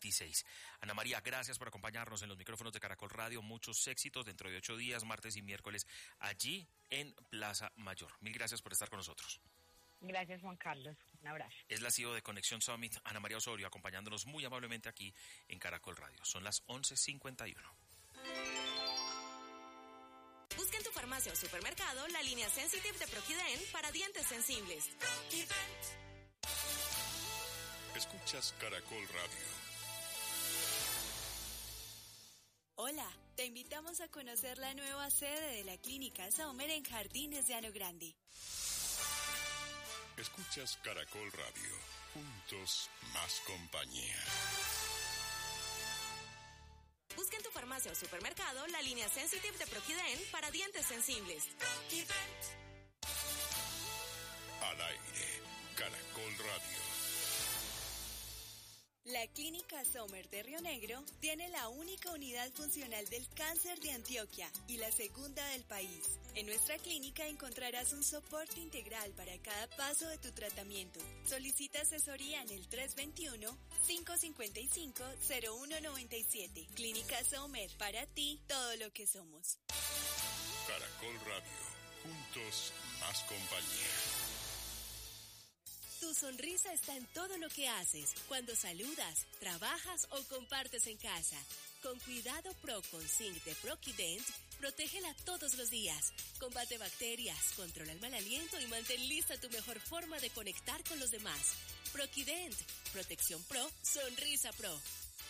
26. Ana María, gracias por acompañarnos en los micrófonos de Caracol Radio. Muchos éxitos dentro de 8 días, martes y miércoles, allí en Plaza Mayor. Mil gracias por estar con nosotros. Gracias, Juan Carlos. Un abrazo. Es la CEO de Conexión Summit, Ana María Osorio, acompañándonos muy amablemente aquí en Caracol Radio. Son las 11:51. Busca en tu farmacia o supermercado la línea Sensitive de Proquident para dientes sensibles. Escuchas Caracol Radio. Hola, te invitamos a conocer la nueva sede de la Clínica Sommer en Jardines de Ano Grande. Escuchas Caracol Radio. Juntos, más compañía. Busca en tu farmacia o supermercado la línea Sensitive de Proquident para dientes sensibles. Al aire, Caracol Radio. La Clínica Sommer de Río Negro tiene la única unidad funcional del cáncer de Antioquia y la segunda del país. En nuestra clínica encontrarás un soporte integral para cada paso de tu tratamiento. Solicita asesoría en el 321-555-0197. Clínica Sommer, para ti, todo lo que somos. Caracol Radio, juntos, más compañía. Tu sonrisa está en todo lo que haces, cuando saludas, trabajas o compartes en casa. Con Cuidado Pro con Zinc de Proquident, protégela todos los días. Combate bacterias, controla el mal aliento y mantén lista tu mejor forma de conectar con los demás. Proquident, protección pro, sonrisa pro.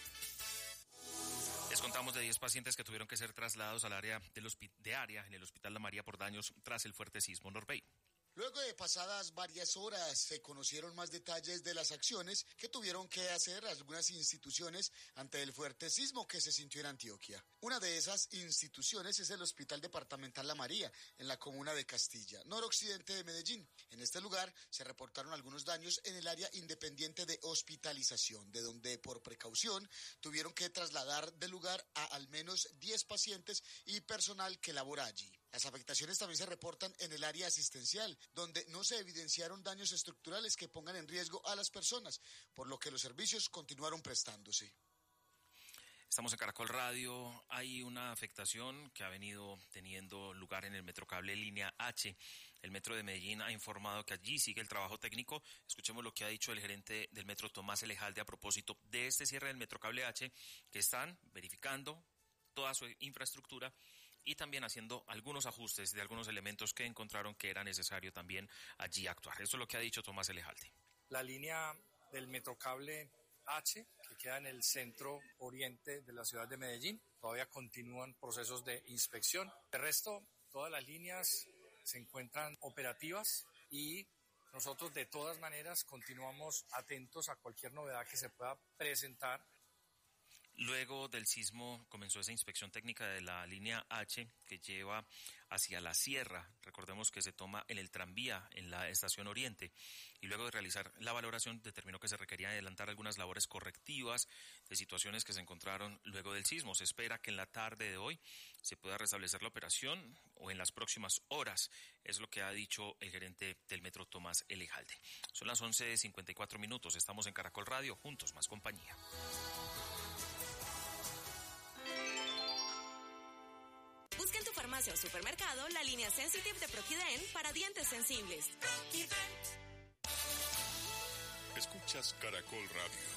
Les contamos de 10 pacientes que tuvieron que ser trasladados al área en el Hospital La María por daños tras el fuerte sismo Norbey. Luego de pasadas varias horas se conocieron más detalles de las acciones que tuvieron que hacer algunas instituciones ante el fuerte sismo que se sintió en Antioquia. Una de esas instituciones es el Hospital Departamental La María, en la comuna de Castilla, noroccidente de Medellín. En este lugar se reportaron algunos daños en el área independiente de hospitalización, de donde por precaución tuvieron que trasladar del lugar a al menos 10 pacientes y personal que labora allí. Las afectaciones también se reportan en el área asistencial, donde no se evidenciaron daños estructurales que pongan en riesgo a las personas, por lo que los servicios continuaron prestándose. Estamos en Caracol Radio. Hay una afectación que ha venido teniendo lugar en el Metrocable Línea H. El Metro de Medellín ha informado que allí sigue el trabajo técnico. Escuchemos lo que ha dicho el gerente del Metro, Tomás Elejalde, a propósito de este cierre del Metrocable H, que están verificando toda su infraestructura y también haciendo algunos ajustes de algunos elementos que encontraron que era necesario también allí actuar. Eso es lo que ha dicho Tomás Elejalde. La línea del Metrocable H, que queda en el centro oriente de la ciudad de Medellín, todavía continúan procesos de inspección. De resto, todas las líneas se encuentran operativas y nosotros de todas maneras continuamos atentos a cualquier novedad que se pueda presentar. Luego del sismo comenzó esa inspección técnica de la línea H que lleva hacia la sierra. Recordemos que se toma en el tranvía en la estación Oriente, y luego de realizar la valoración determinó que se requería adelantar algunas labores correctivas de situaciones que se encontraron luego del sismo. Se espera que en la tarde de hoy se pueda restablecer la operación o en las próximas horas. Es lo que ha dicho el gerente del Metro, Tomás Elejalde. Son las 11:54. Estamos en Caracol Radio, juntos más compañía. Busca en tu farmacia o supermercado la línea Sensitive de Proquident para dientes sensibles. Escuchas Caracol Radio.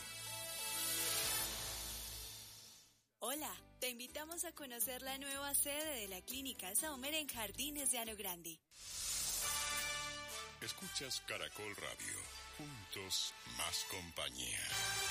Hola, te invitamos a conocer la nueva sede de la Clínica Sommer en Jardines de Ano Grande. Escuchas Caracol Radio. Juntos, más compañía.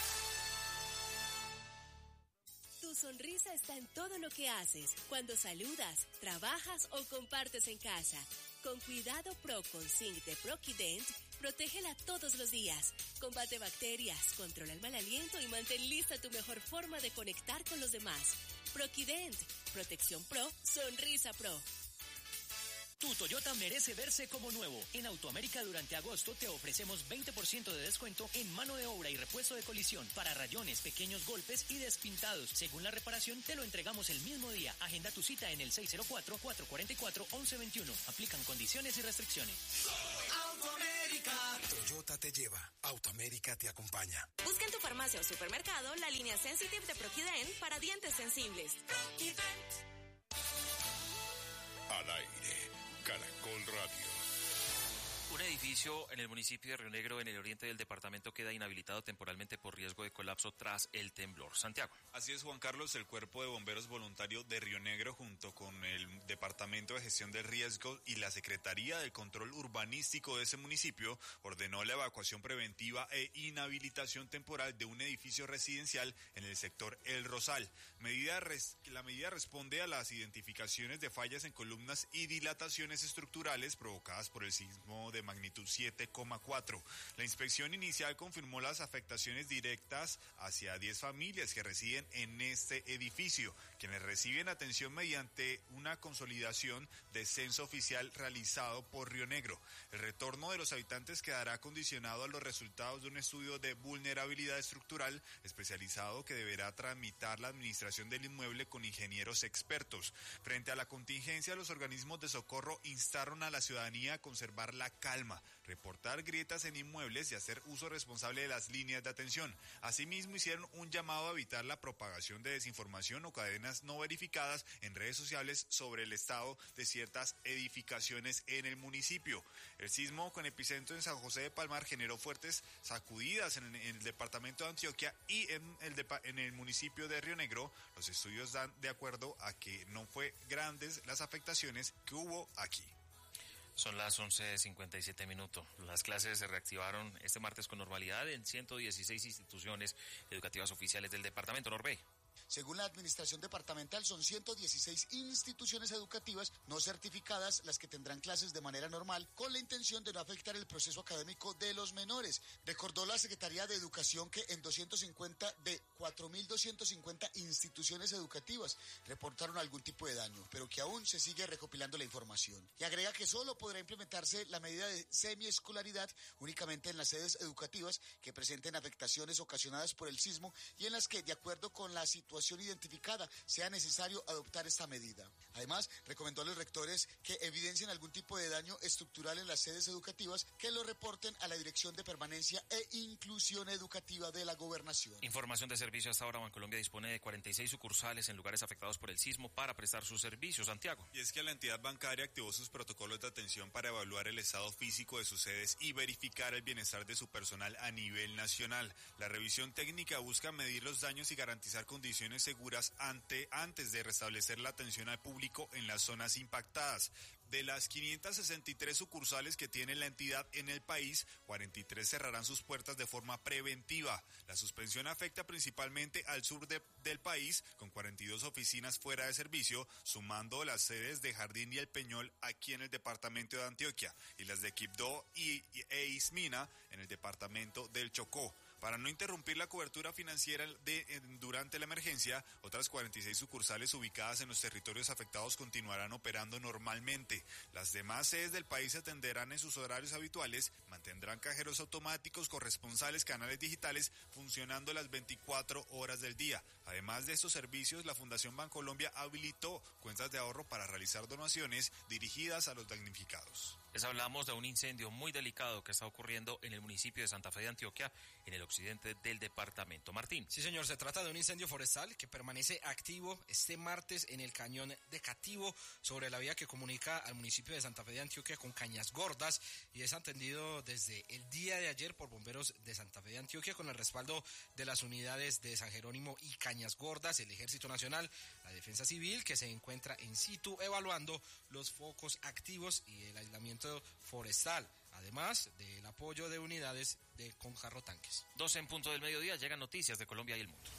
Tu sonrisa está en todo lo que haces, cuando saludas, trabajas o compartes en casa. Con Cuidado Pro con Zinc de Proquident, protégela todos los días. Combate bacterias, controla el mal aliento y mantén lista tu mejor forma de conectar con los demás. Proquident, protección pro, sonrisa pro. Tu Toyota merece verse como nuevo. En Autoamérica durante agosto te ofrecemos 20% de descuento en mano de obra y repuesto de colisión para rayones, pequeños golpes y despintados. Según la reparación, te lo entregamos el mismo día. Agenda tu cita en el 604-444-1121. Aplican condiciones y restricciones. Toyota te lleva, Autoamérica te acompaña. Busca en tu farmacia o supermercado la línea Sensitive de Proquident para dientes sensibles. Al aire, Caracol Radio. Un edificio en el municipio de Río Negro, en el oriente del departamento, queda inhabilitado temporalmente por riesgo de colapso tras el temblor. Santiago. Así es, Juan Carlos. El Cuerpo de Bomberos Voluntarios de Río Negro, junto con el Departamento de Gestión de Riesgos y la Secretaría del Control Urbanístico de ese municipio, ordenó la evacuación preventiva e inhabilitación temporal de un edificio residencial en el sector El Rosal. La medida responde a las identificaciones de fallas en columnas y dilataciones estructurales provocadas por el sismo de magnitud 7,4. La inspección inicial confirmó las afectaciones directas hacia 10 familias que residen en este edificio, quienes reciben atención mediante una consolidación de censo oficial realizado por Río Negro. El retorno de los habitantes quedará condicionado a los resultados de un estudio de vulnerabilidad estructural especializado que deberá tramitar la administración del inmueble con ingenieros expertos. Frente a la contingencia, los organismos de socorro instaron a la ciudadanía a conservar la calma, reportar grietas en inmuebles y hacer uso responsable de las líneas de atención. Asimismo, hicieron un llamado a evitar la propagación de desinformación o cadenas no verificadas en redes sociales sobre el estado de ciertas edificaciones en el municipio. El sismo, con epicentro en San José de Palmar, generó fuertes sacudidas en el departamento de Antioquia y en el municipio de Río Negro. Los estudios dan de acuerdo a que no fue grandes las afectaciones que hubo aquí. Son las 11:57. Las clases se reactivaron este martes con normalidad en 116 instituciones educativas oficiales del departamento. Norbe. Según la administración departamental, son 116 instituciones educativas no certificadas las que tendrán clases de manera normal, con la intención de no afectar el proceso académico de los menores. Recordó la Secretaría de Educación que en 250 de 4.250 instituciones educativas reportaron algún tipo de daño, pero que aún se sigue recopilando la información. Y agrega que solo podrá implementarse la medida de semiescolaridad únicamente en las sedes educativas que presenten afectaciones ocasionadas por el sismo y en las que, de acuerdo con la situación identificada, sea necesario adoptar esta medida. Además, recomendó a los rectores que evidencien algún tipo de daño estructural en las sedes educativas, que lo reporten a la Dirección de Permanencia e Inclusión Educativa de la Gobernación. Información de servicio. Hasta ahora Bancolombia dispone de 46 sucursales en lugares afectados por el sismo para prestar sus servicios. Santiago. Y es que la entidad bancaria activó sus protocolos de atención para evaluar el estado físico de sus sedes y verificar el bienestar de su personal a nivel nacional. La revisión técnica busca medir los daños y garantizar condiciones seguras antes de restablecer la atención al público en las zonas impactadas. De las 563 sucursales que tiene la entidad en el país, 43 cerrarán sus puertas de forma preventiva. La suspensión afecta principalmente al sur del país, con 42 oficinas fuera de servicio, sumando las sedes de Jardín y El Peñol aquí en el departamento de Antioquia, y las de Quibdó e Ismina en el departamento del Chocó. Para no interrumpir la cobertura financiera durante la emergencia, otras 46 sucursales ubicadas en los territorios afectados continuarán operando normalmente. Las demás sedes del país atenderán en sus horarios habituales, mantendrán cajeros automáticos, corresponsales, canales digitales funcionando las 24 horas del día. Además de estos servicios, la Fundación Bancolombia habilitó cuentas de ahorro para realizar donaciones dirigidas a los damnificados. Les hablamos de un incendio muy delicado que está ocurriendo en el municipio de Santa Fe de Antioquia, en el occidente del departamento. Martín. Sí, señor, se trata de un incendio forestal que permanece activo este martes en el cañón de Cativo, sobre la vía que comunica al municipio de Santa Fe de Antioquia con Cañas Gordas, y es atendido desde el día de ayer por bomberos de Santa Fe de Antioquia con el respaldo de las unidades de San Jerónimo y Cañas Gordas, el Ejército Nacional, la Defensa Civil, que se encuentra en situ evaluando los focos activos y el aislamiento forestal, además del apoyo de unidades con carrotanques. 12:00 PM, llegan noticias de Colombia y el mundo.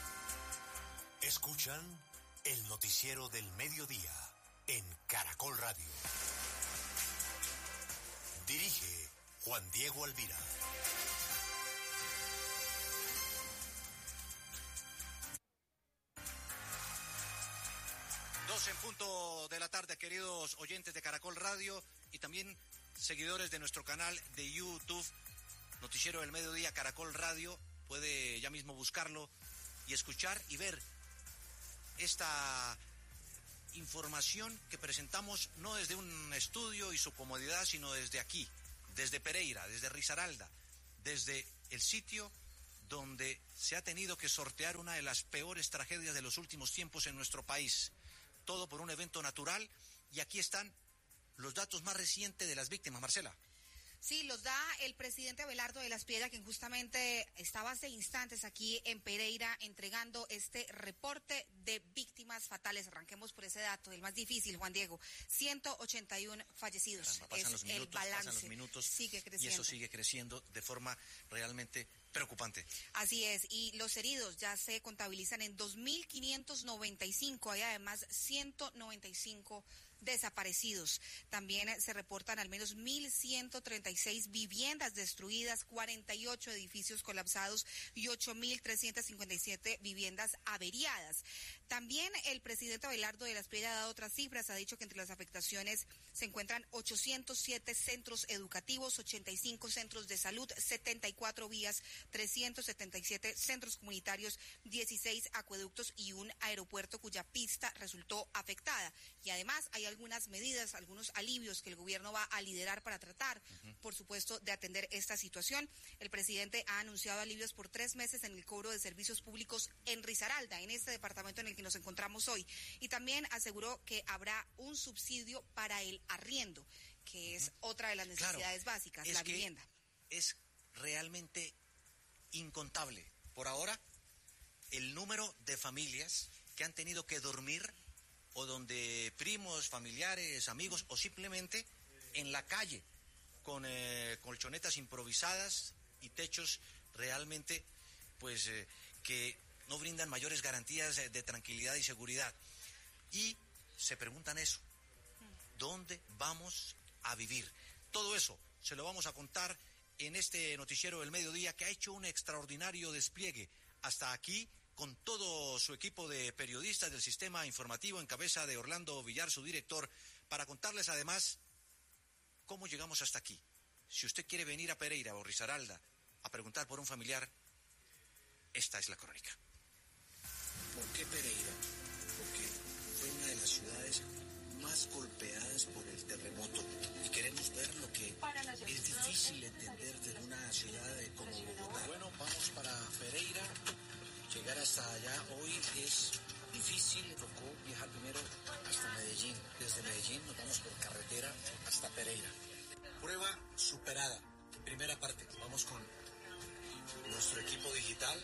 Escuchan el noticiero del mediodía en Caracol Radio. Dirige Juan Diego Alvira. En punto de la tarde, queridos oyentes de Caracol Radio y también seguidores de nuestro canal de YouTube, Noticiero del Mediodía Caracol Radio. Puede ya mismo buscarlo y escuchar y ver esta información que presentamos no desde un estudio y su comodidad, sino desde aquí, desde Pereira, desde Risaralda, desde el sitio donde se ha tenido que sortear una de las peores tragedias de los últimos tiempos en nuestro país. Todo por un evento natural, y aquí están los datos más recientes de las víctimas, Marcela. Sí, los da el presidente Abelardo de las Piedras, quien justamente estaba hace instantes aquí en Pereira entregando este reporte de víctimas fatales. Arranquemos por ese dato, el más difícil, Juan Diego. 181 fallecidos. Caramba, pasan los minutos, sigue creciendo. Y eso sigue creciendo de forma realmente preocupante. Así es, y los heridos ya se contabilizan en 2.595, hay además 195 desaparecidos. También se reportan al menos 1.136 viviendas destruidas, 48 edificios colapsados y 8.357 viviendas averiadas. También el presidente Abelardo de las Piedras ha dado otras cifras, ha dicho que entre las afectaciones se encuentran 807 centros educativos, 85 centros de salud, 74 vías, 377 centros comunitarios, 16 acueductos y un aeropuerto cuya pista resultó afectada. Y además hay algunas medidas, algunos alivios que el gobierno va a liderar para tratar, por supuesto, de atender esta situación. El presidente ha anunciado alivios por 3 meses en el cobro de servicios públicos en Risaralda, en este departamento en el que nos encontramos hoy. Y también aseguró que habrá un subsidio para el arriendo, que es otra de las necesidades básicas, la vivienda. Es realmente incontable, por ahora, el número de familias que han tenido que dormir o donde primos, familiares, amigos o simplemente en la calle con colchonetas improvisadas y techos realmente pues que no brindan mayores garantías de tranquilidad y seguridad. Y se preguntan eso, ¿dónde vamos a vivir? Todo eso se lo vamos a contar en este noticiero del mediodía, que ha hecho un extraordinario despliegue hasta aquí con todo su equipo de periodistas del sistema informativo en cabeza de Orlando Villar, su director, para contarles además cómo llegamos hasta aquí. Si usted quiere venir a Pereira o Risaralda a preguntar por un familiar, esta es la crónica. ¿Por qué Pereira? Porque fue una de las ciudades más golpeadas por el terremoto y queremos ver lo que es difícil entender de una ciudad como Bogotá. Bueno, vamos para Pereira. Llegar hasta allá hoy es difícil, tocó viajar primero hasta Medellín. Desde Medellín nos vamos por carretera hasta Pereira. Prueba superada, primera parte. Vamos con nuestro equipo digital.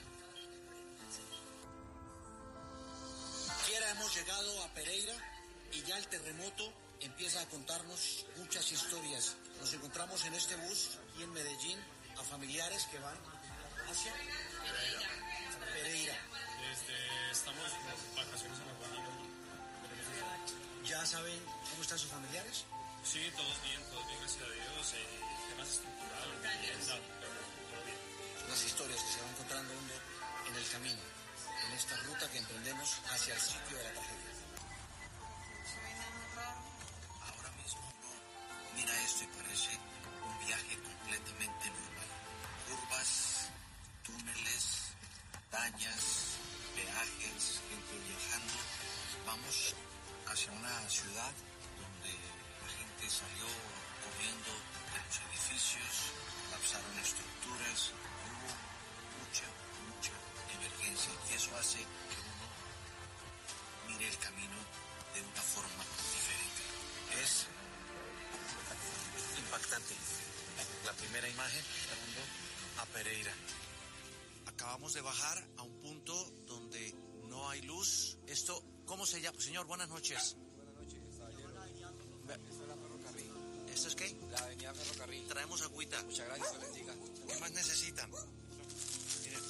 Quiera hemos llegado a Pereira y ya el terremoto empieza a contarnos muchas historias. Nos encontramos en este bus aquí en Medellín a familiares que van hacia Pereira. Estamos en vacaciones en Aguadilla. ¿Ya saben cómo están sus familiares? Sí, todos bien, gracias a Dios. Temas estructurales, vivienda, todo bien. Las historias que se van encontrando uno en el camino, en esta ruta que emprendemos hacia el sitio de la tragedia. Ahora mismo no. Mira esto y parece un viaje completamente normal. Curvas, túneles, montañas, peajes, gente viajando. Vamos hacia una ciudad donde la gente salió corriendo de los edificios, colapsaron estructuras, hubo mucha emergencia y eso hace que uno mire el camino de una forma diferente. Es impactante. La primera imagen, a Pereira. Acabamos de bajar a un punto donde no hay luz. Esto, ¿cómo se llama? Señor, buenas noches. Buenas noches, estaba lleno. Esto es la Ferrocarril. ¿Esto es qué? La avenida Ferrocarril. Traemos agüita. Muchas gracias, Dios les diga. ¿Qué más necesitan? Miren.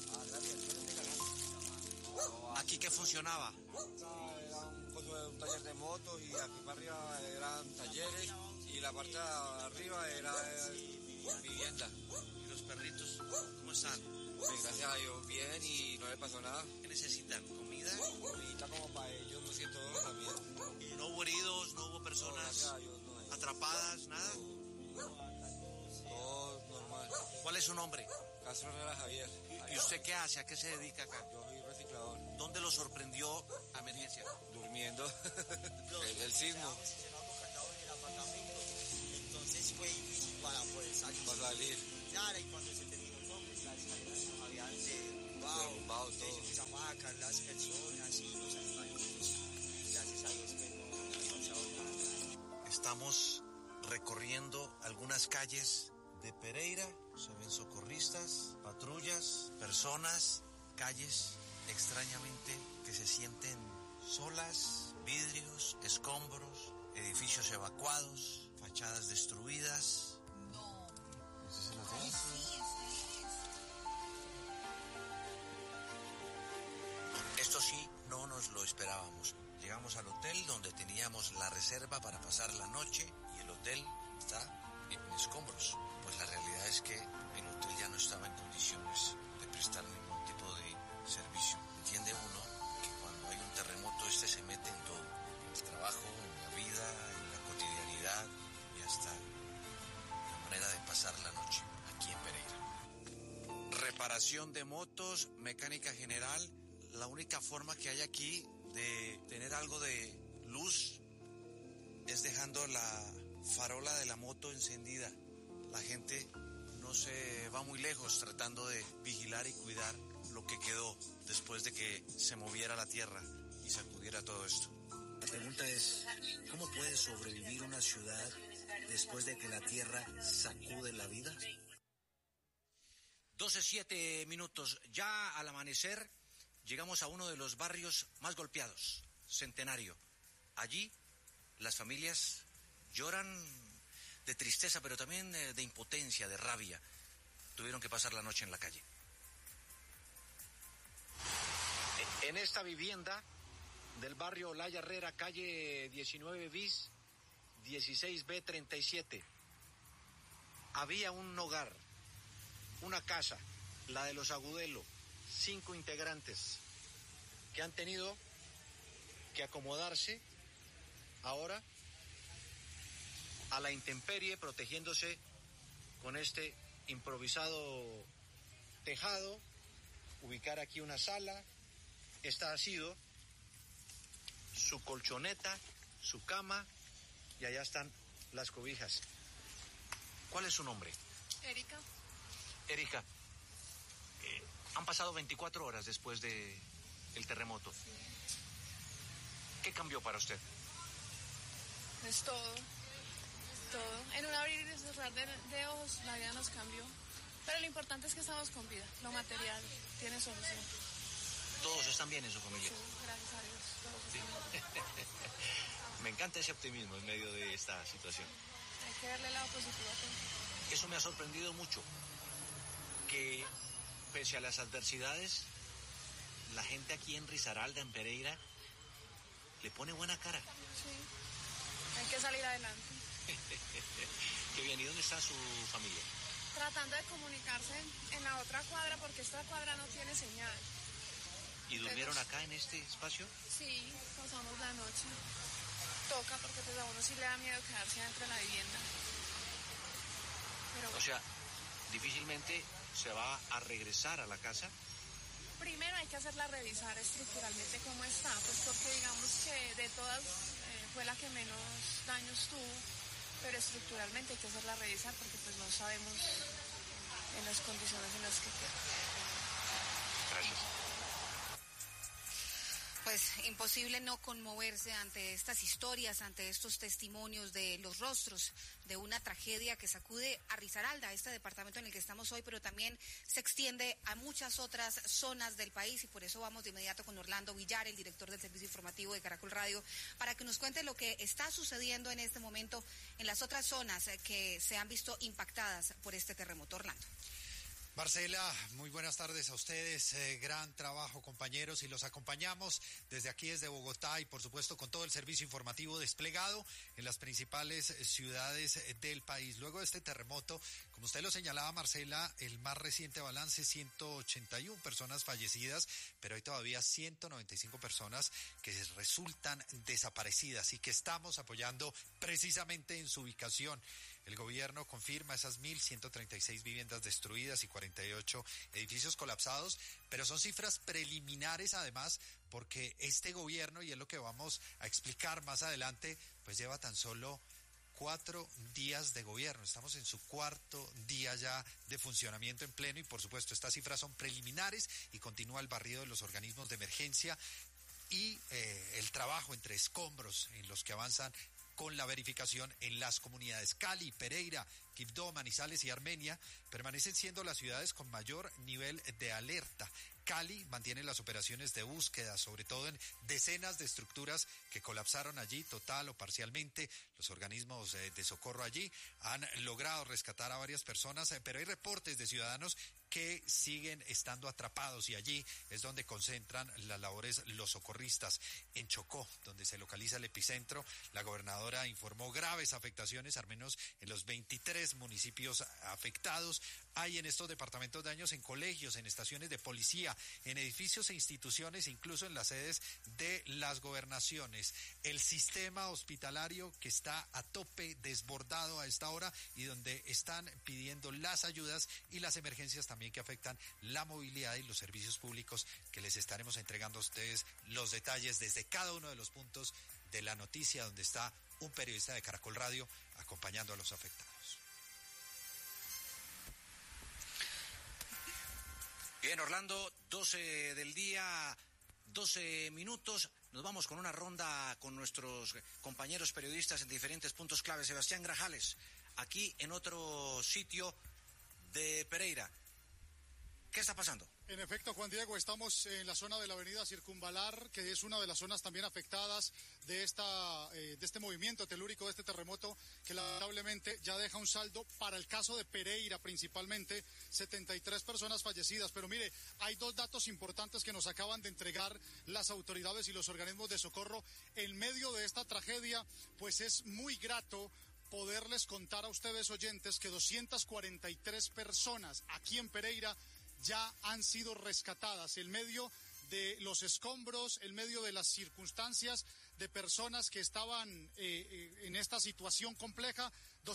¿Aquí qué funcionaba? Era un taller de motos y aquí para arriba eran talleres y la parte de arriba era vivienda. ¿Y los perritos cómo están? Pues gracias a Dios bien y no le pasó nada. ¿Qué necesitan? ¿Comida? Comida como para ellos, no siento también. ¿Y no hubo heridos, no hubo personas atrapadas, nada? Todo normal. ¿Cuál es su nombre? Castro Herrera Javier. ¿Y usted qué hace? ¿A qué se dedica acá? Yo soy reciclador. ¿Dónde lo sorprendió la emergencia? Durmiendo. el sismo. Entonces fue difícil para poder salir. Para salir. Claro, y cuando se terminó todo, pues las escaleras nos habían derrumbado todo. Empezamos a sacar las personas y los animalitos. Gracias a Dios que no ha pasado nada. Estamos recorriendo algunas calles de Pereira. Se ven socorristas, patrullas, personas, calles extrañamente que se sienten solas, vidrios, escombros, edificios evacuados, fachadas destruidas. No. ¿Ese es el hotel? Sí. Esto sí, no nos lo esperábamos. Llegamos al hotel donde teníamos la reserva para pasar la noche y el hotel está en escombros. Pues la realidad es que el hotel ya no estaba en condiciones de prestar ningún tipo de servicio. Entiende uno que cuando hay un terremoto se mete en todo. En el trabajo, en la vida, en la cotidianidad y hasta la manera de pasar la noche aquí en Pereira. Reparación de motos, mecánica general. La única forma que hay aquí de tener algo de luz es dejando la farola de la moto encendida. La gente no se va muy lejos tratando de vigilar y cuidar lo que quedó después de que se moviera la tierra y sacudiera todo esto. La pregunta es, ¿cómo puede sobrevivir una ciudad después de que la tierra sacude la vida? 12:07. Ya al amanecer llegamos a uno de los barrios más golpeados, Centenario. Allí las familias lloran de tristeza, pero también de impotencia, de rabia. Tuvieron que pasar la noche en la calle. En esta vivienda del barrio Olaya Herrera, calle 19 bis, 16B37, había un hogar, una casa, la de los Agudelo, 5 integrantes que han tenido que acomodarse ahora a la intemperie, protegiéndose con este improvisado tejado, ubicar aquí una sala. Esta ha sido su colchoneta, su cama, y allá están las cobijas. ¿Cuál es su nombre? Erika. Erika, han pasado 24 horas después del terremoto. Sí. ¿Qué cambió para usted? Es todo. En un abrir y cerrar de ojos la vida nos cambió. Pero lo importante es que estamos con vida. Lo material tiene solución. ¿Todos están bien en su familia? Sí, gracias a Dios. Sí. Me encanta ese optimismo en medio de esta situación. Hay que verle el lado positivo a todo. Eso me ha sorprendido mucho. Que pese a las adversidades, la gente aquí en Risaralda, en Pereira, le pone buena cara. Sí, hay que salir adelante. Qué bien, ¿y dónde está su familia? Tratando de comunicarse en la otra cuadra, porque esta cuadra no tiene señal. ¿Y durmieron acá en este espacio? Sí, pasamos la noche. Toca, porque pues a uno sí le da miedo quedarse dentro de la vivienda. Pero, o sea, difícilmente se va a regresar a la casa. Primero hay que hacerla revisar estructuralmente cómo está, pues porque digamos que de todas fue la que menos daños tuvo, pero estructuralmente hay que hacerla revisar porque pues no sabemos en las condiciones en las que queda. Gracias. Pues imposible no conmoverse ante estas historias, ante estos testimonios de los rostros de una tragedia que sacude a Risaralda, este departamento en el que estamos hoy, pero también se extiende a muchas otras zonas del país, y por eso vamos de inmediato con Orlando Villar, el director del servicio informativo de Caracol Radio, para que nos cuente lo que está sucediendo en este momento en las otras zonas que se han visto impactadas por este terremoto. Orlando. Marcela, muy buenas tardes a ustedes, gran trabajo compañeros, y los acompañamos desde aquí, desde Bogotá, y por supuesto con todo el servicio informativo desplegado en las principales ciudades del país. Luego de este terremoto, como usted lo señalaba, Marcela, el más reciente balance, 181 personas fallecidas, pero hay todavía 195 personas que resultan desaparecidas y que estamos apoyando precisamente en su ubicación. El gobierno confirma esas 1.136 viviendas destruidas y 48 edificios colapsados, pero son cifras preliminares además, porque este gobierno, y es lo que vamos a explicar más adelante, pues lleva tan solo 4 días de gobierno. Estamos en su 4º día ya de funcionamiento en pleno y por supuesto estas cifras son preliminares y continúa el barrido de los organismos de emergencia y el trabajo entre escombros en los que avanzan con la verificación en las comunidades. Cali, Pereira, Quibdó, Manizales y Armenia permanecen siendo las ciudades con mayor nivel de alerta. Cali mantiene las operaciones de búsqueda, sobre todo en decenas de estructuras que colapsaron allí total o parcialmente. Los organismos de socorro allí han logrado rescatar a varias personas, pero hay reportes de ciudadanos que siguen estando atrapados y allí es donde concentran las labores los socorristas. En Chocó, donde se localiza el epicentro, la gobernadora informó graves afectaciones, al menos en los 23 municipios afectados. Hay en estos departamentos daños en colegios, en estaciones de policía, en edificios e instituciones, incluso en las sedes de las gobernaciones. El sistema hospitalario que está a tope, desbordado a esta hora y donde están pidiendo las ayudas y las emergencias también que afectan la movilidad y los servicios públicos, que les estaremos entregando a ustedes los detalles desde cada uno de los puntos de la noticia, donde está un periodista de Caracol Radio acompañando a los afectados. Bien, Orlando, 12 del día, 12 minutos. Nos vamos con una ronda con nuestros compañeros periodistas en diferentes puntos clave. Sebastián Grajales, aquí en otro sitio de Pereira. ¿Qué está pasando? En efecto, Juan Diego, estamos en la zona de la avenida Circunvalar, que es una de las zonas también afectadas de este movimiento telúrico, de este terremoto, que lamentablemente ya deja un saldo para el caso de Pereira principalmente, 73 personas fallecidas. Pero mire, hay 2 datos importantes que nos acaban de entregar las autoridades y los organismos de socorro en medio de esta tragedia, pues es muy grato poderles contar a ustedes, oyentes, que 243 personas aquí en Pereira ya han sido rescatadas en medio de los escombros, en medio de las circunstancias de personas que estaban en esta situación compleja.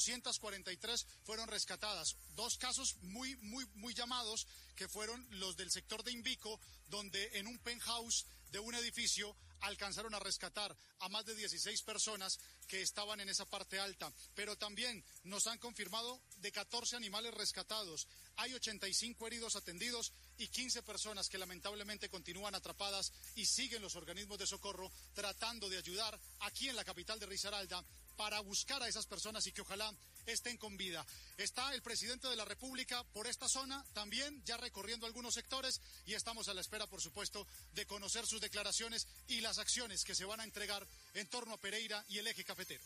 243 fueron rescatadas. 2 casos muy llamados, que fueron los del sector de Invico, donde en un penthouse de un edificio alcanzaron a rescatar a más de 16 personas que estaban en esa parte alta. Pero también nos han confirmado de 14 animales rescatados. Hay 85 heridos atendidos y 15 personas que lamentablemente continúan atrapadas y siguen los organismos de socorro tratando de ayudar aquí en la capital de Risaralda para buscar a esas personas y que ojalá estén con vida. Está el presidente de la República por esta zona también, ya recorriendo algunos sectores, y estamos a la espera, por supuesto, de conocer sus declaraciones y las acciones que se van a entregar en torno a Pereira y el eje cafetero.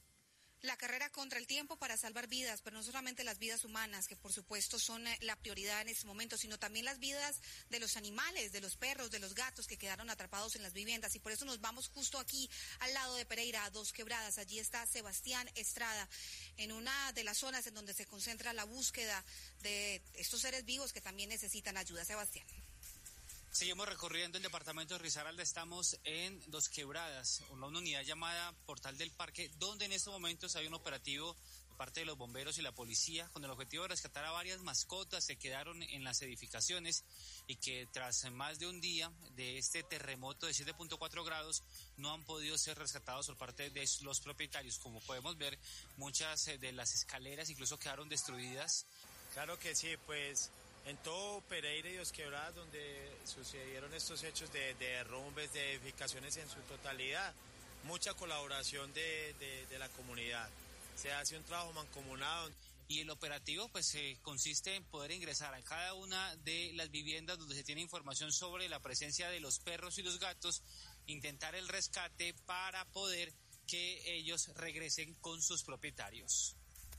La carrera contra el tiempo para salvar vidas, pero no solamente las vidas humanas, que por supuesto son la prioridad en este momento, sino también las vidas de los animales, de los perros, de los gatos que quedaron atrapados en las viviendas. Y por eso nos vamos justo aquí al lado de Pereira, a Dos Quebradas. Allí está Sebastián Estrada, en una de las zonas en donde se concentra la búsqueda de estos seres vivos que también necesitan ayuda. Sebastián. Seguimos recorriendo el departamento de Risaralda, estamos en Dos Quebradas, una unidad llamada Portal del Parque, donde en estos momentos hay un operativo de parte de los bomberos y la policía con el objetivo de rescatar a varias mascotas que quedaron en las edificaciones y que tras más de un día de este terremoto de 7.4 grados no han podido ser rescatados por parte de los propietarios. Como podemos ver, muchas de las escaleras incluso quedaron destruidas. Claro que sí, pues en todo Pereira y Dos Quebradas, donde sucedieron estos hechos de derrumbes, de edificaciones en su totalidad, mucha colaboración de la comunidad. Se hace un trabajo mancomunado. Y el operativo pues consiste en poder ingresar a cada una de las viviendas donde se tiene información sobre la presencia de los perros y los gatos, intentar el rescate para poder que ellos regresen con sus propietarios.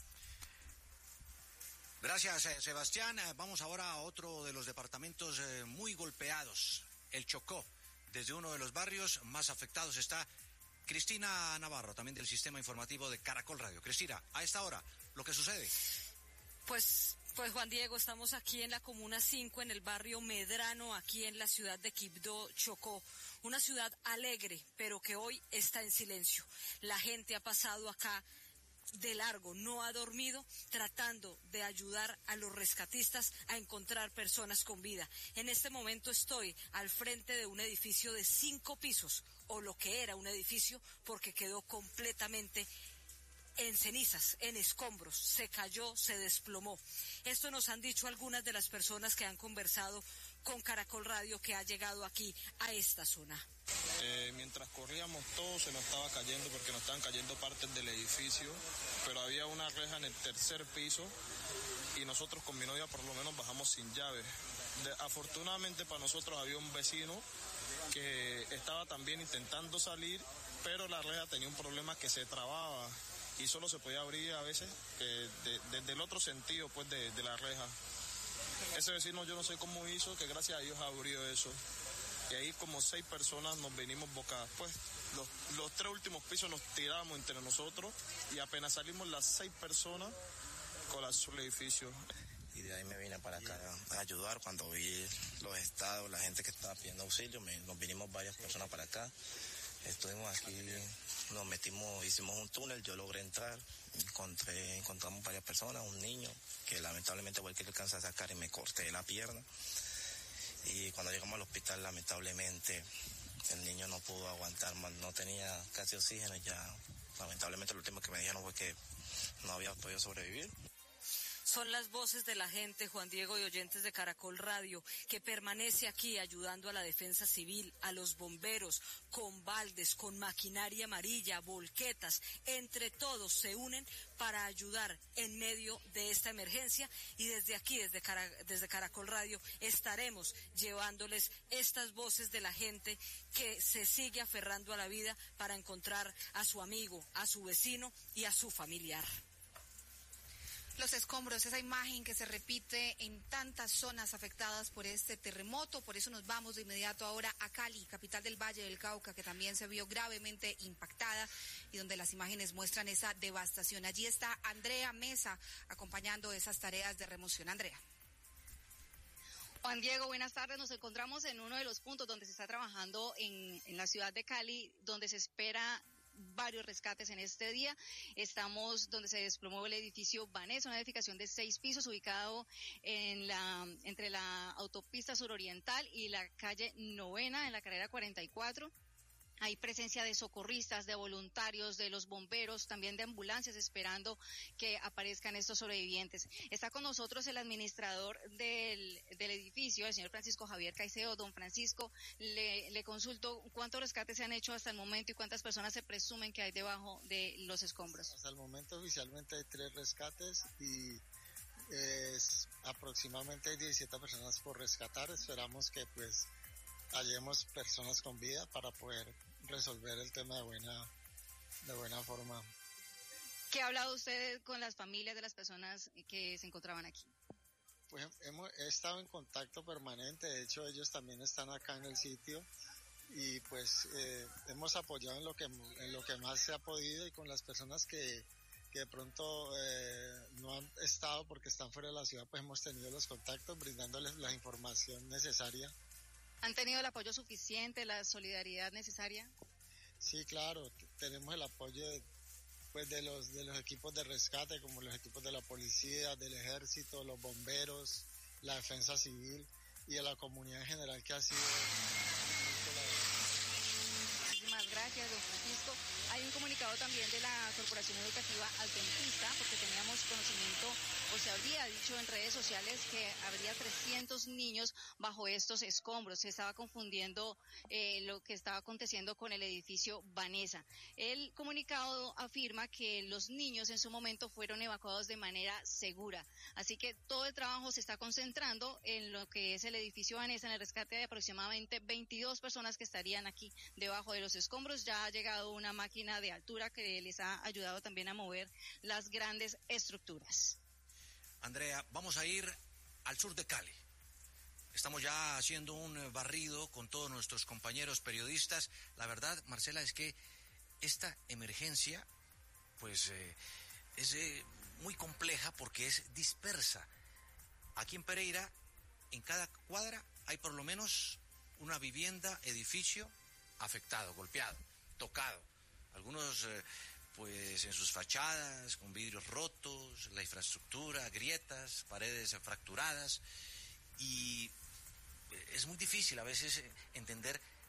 Gracias, Sebastián. Vamos ahora a otro de los departamentos muy golpeados, el Chocó. Desde uno de los barrios más afectados está Cristina Navarro, también del sistema informativo de Caracol Radio. Cristina, a esta hora, lo que sucede. Pues Juan Diego, estamos aquí en la Comuna 5, en el barrio Medrano, aquí en la ciudad de Quibdó, Chocó. Una ciudad alegre, pero que hoy está en silencio. La gente ha pasado acá de largo, no ha dormido, tratando de ayudar a los rescatistas a encontrar personas con vida. En este momento estoy al frente de un edificio de 5 pisos, o lo que era un edificio, porque quedó completamente en cenizas, en escombros, se cayó, se desplomó. Esto nos han dicho algunas de las personas que han conversado con Caracol Radio que ha llegado aquí a esta zona. Mientras corríamos todo se nos estaba cayendo porque nos estaban cayendo partes del edificio, pero había una reja en el tercer piso y nosotros con mi novia por lo menos bajamos sin llave. Afortunadamente para nosotros había un vecino que estaba también intentando salir, pero la reja tenía un problema que se trababa y solo se podía abrir a veces desde el otro sentido pues de la reja. Ese vecino yo no sé cómo hizo, que gracias a Dios abrió eso. Y ahí como 6 personas nos venimos bocadas. Pues los 3 últimos pisos nos tiramos entre nosotros y apenas salimos las 6 personas colapsó el edificio. Y de ahí me vine para acá a ayudar. Cuando vi los estados, la gente que estaba pidiendo auxilio, nos vinimos varias personas para acá. Estuvimos aquí, nos metimos, hicimos un túnel, yo logré entrar, encontramos varias personas, un niño que lamentablemente fue el que le alcanza a sacar y me corté la pierna. Y cuando llegamos al hospital, lamentablemente, el niño no pudo aguantar más, no tenía casi oxígeno y ya, lamentablemente lo último que me dijeron fue que no había podido sobrevivir. Son las voces de la gente, Juan Diego, y oyentes de Caracol Radio, que permanece aquí ayudando a la defensa civil, a los bomberos, con baldes, con maquinaria amarilla, volquetas. Entre todos se unen para ayudar en medio de esta emergencia y desde aquí, desde Caracol Radio, estaremos llevándoles estas voces de la gente que se sigue aferrando a la vida para encontrar a su amigo, a su vecino y a su familiar. Los escombros, esa imagen que se repite en tantas zonas afectadas por este terremoto. Por eso nos vamos de inmediato ahora a Cali, capital del Valle del Cauca, que también se vio gravemente impactada y donde las imágenes muestran esa devastación. Allí está Andrea Mesa acompañando esas tareas de remoción. Andrea. Juan Diego, buenas tardes. Nos encontramos en uno de los puntos donde se está trabajando en la ciudad de Cali, donde se espera varios rescates en este día. Estamos donde se desplomó el edificio Vanessa, una edificación de 6 pisos ubicado entre la autopista suroriental y la calle Novena en la carrera 44. Hay presencia de socorristas, de voluntarios, de los bomberos, también de ambulancias esperando que aparezcan estos sobrevivientes. Está con nosotros el administrador del edificio, el señor Francisco Javier Caicedo. Don Francisco, le consulto cuántos rescates se han hecho hasta el momento y cuántas personas se presumen que hay debajo de los escombros. Hasta el momento oficialmente hay 3 rescates y aproximadamente hay 17 personas por rescatar. Esperamos que pues hallemos personas con vida para poder resolver el tema de buena forma. ¿Qué ha hablado usted con las familias de las personas que se encontraban aquí? Pues he estado en contacto permanente, de hecho ellos también están acá en el sitio y pues hemos apoyado en lo que más se ha podido y con las personas que de pronto no han estado porque están fuera de la ciudad, pues hemos tenido los contactos brindándoles la información necesaria. ¿Han tenido el apoyo suficiente, la solidaridad necesaria? Sí, claro, tenemos el apoyo de los equipos de rescate, como los equipos de la policía, del ejército, los bomberos, la defensa civil y de la comunidad en general que ha sido... Muchísimas gracias, don Francisco. Hay un comunicado también de la Corporación Educativa Adventista, porque teníamos conocimiento, o se habría dicho en redes sociales que habría 300 niños bajo estos escombros. Se estaba confundiendo lo que estaba aconteciendo con el edificio Vanessa. El comunicado afirma que los niños en su momento fueron evacuados de manera segura. Así que todo el trabajo se está concentrando en lo que es el edificio Vanessa, en el rescate de aproximadamente 22 personas que estarían aquí debajo de los escombros. Ya ha llegado una máquina de altura que les ha ayudado también a mover las grandes estructuras. Andrea, vamos a ir al sur de Cali. Estamos ya haciendo un barrido con todos nuestros compañeros periodistas. La verdad, Marcela, es que esta emergencia pues es muy compleja porque es dispersa. Aquí en Pereira, en cada cuadra hay por lo menos una vivienda, edificio afectado, golpeado, tocado. Algunos pues en sus fachadas, con vidrios rotos, la infraestructura, grietas, paredes fracturadas, y es muy difícil a veces entender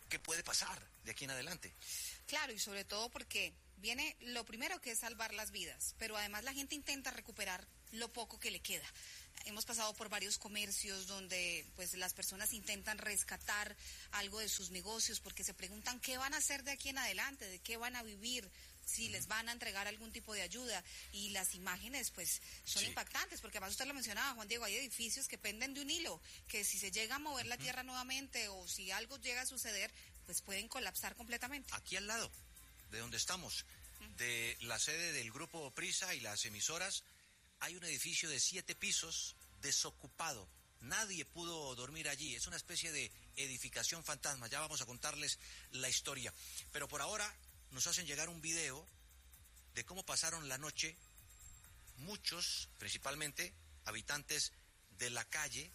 qué puede pasar de aquí en adelante. Claro, y sobre todo porque viene lo primero, que es salvar las vidas, pero además la gente intenta recuperar lo poco que le queda. Hemos pasado por varios comercios donde pues las personas intentan rescatar algo de sus negocios porque se preguntan qué van a hacer de aquí en adelante, de qué van a vivir, si les van a entregar algún tipo de ayuda, y las imágenes pues son impactantes, porque además usted lo mencionaba, Juan Diego, hay edificios que penden de un hilo, que si se llega a mover la tierra nuevamente o si algo llega a suceder, pues pueden colapsar completamente. Aquí al lado de donde estamos, de la sede del Grupo Prisa y las emisoras, hay un edificio de 7 pisos desocupado. Nadie pudo dormir allí. Es una especie de edificación fantasma. Ya vamos a contarles la historia. Pero por ahora nos hacen llegar un video de cómo pasaron la noche muchos, principalmente habitantes de la calle,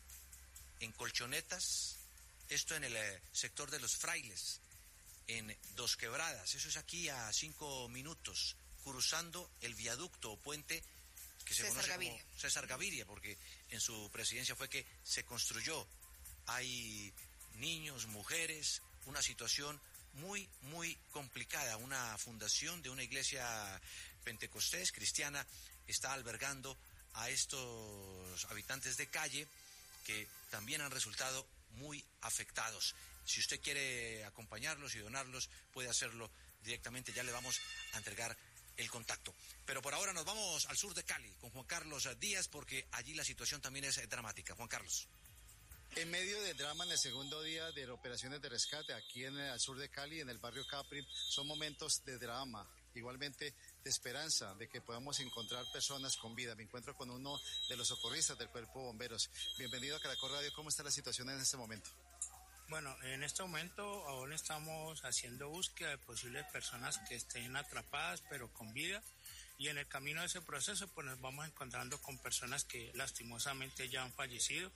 en colchonetas. Esto en el sector de Los Frailes, en Dos Quebradas. Eso es aquí a 5 minutos, cruzando el viaducto o puente que se conoce como César Gaviria, porque en su presidencia fue que se construyó. Hay niños, mujeres, una situación muy, muy complicada. Una fundación de una iglesia pentecostés cristiana está albergando a estos habitantes de calle que también han resultado muy afectados. Si usted quiere acompañarlos y donarlos, puede hacerlo directamente. Ya le vamos a entregar el contacto. Pero por ahora nos vamos al sur de Cali con Juan Carlos Díaz, porque allí la situación también es dramática. Juan Carlos. En medio del drama en el segundo día de operaciones de rescate aquí en el sur de Cali, en el barrio Capri, son momentos de drama, igualmente de esperanza, de que podamos encontrar personas con vida. Me encuentro con uno de los socorristas del Cuerpo de Bomberos. Bienvenido a Caracol Radio. ¿Cómo está la situación en este momento? Bueno, en este momento aún estamos haciendo búsqueda de posibles personas que estén atrapadas pero con vida, y en el camino de ese proceso pues nos vamos encontrando con personas que lastimosamente ya han fallecido.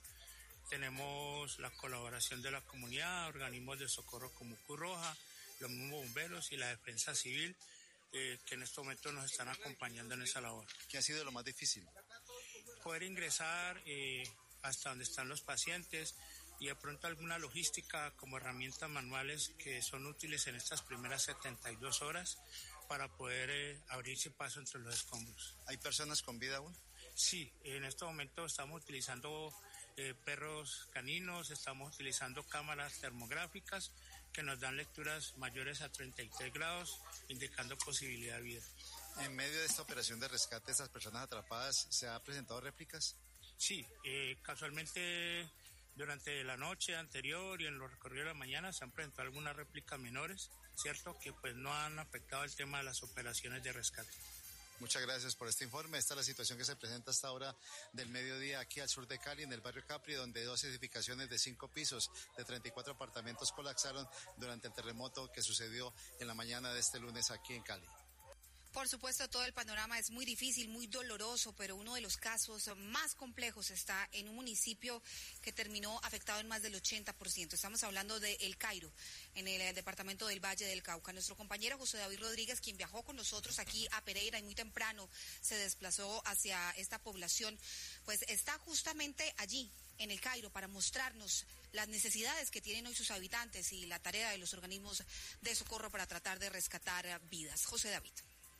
Tenemos la colaboración de la comunidad, organismos de socorro como Cruz Roja, los mismos bomberos y la defensa civil, que en este momento nos están acompañando en esa labor. ¿Qué ha sido lo más difícil? Poder ingresar hasta donde están los pacientes, y de pronto alguna logística como herramientas manuales que son útiles en estas primeras 72 horas para poder abrirse paso entre los escombros. ¿Hay personas con vida aún? Sí, en este momento estamos utilizando perros caninos, estamos utilizando cámaras termográficas que nos dan lecturas mayores a 33 grados, indicando posibilidad de vida. En medio de esta operación de rescate de estas personas atrapadas, ¿se han presentado réplicas? Sí, casualmente durante la noche anterior y en los recorridos de la mañana se han presentado algunas réplicas menores, ¿cierto? Que pues no han afectado el tema de las operaciones de rescate. Muchas gracias por este informe. Esta es la situación que se presenta hasta ahora del mediodía aquí al sur de Cali, en el barrio Capri, donde 2 edificaciones de 5 pisos de 34 apartamentos colapsaron durante el terremoto que sucedió en la mañana de este lunes aquí en Cali. Por supuesto, todo el panorama es muy difícil, muy doloroso, pero uno de los casos más complejos está en un municipio que terminó afectado en más del 80%. Estamos hablando de El Cairo, en el departamento del Valle del Cauca. Nuestro compañero José David Rodríguez, quien viajó con nosotros aquí a Pereira y muy temprano se desplazó hacia esta población, pues está justamente allí, en El Cairo, para mostrarnos las necesidades que tienen hoy sus habitantes y la tarea de los organismos de socorro para tratar de rescatar vidas. José David.